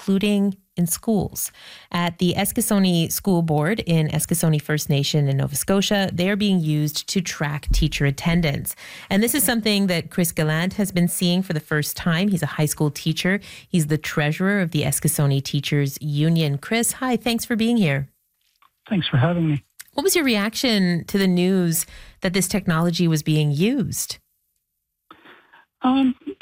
including in schools. At the Eskasoni School Board in Eskasoni First Nation in Nova Scotia, they are being used to track teacher attendance. And this is something that Chris Gallant has been seeing for the first time. He's a high school teacher. He's the treasurer of the Eskasoni Teachers Union. Chris, hi, thanks for being here. Thanks for having me. What was your reaction to the news that this technology was being used?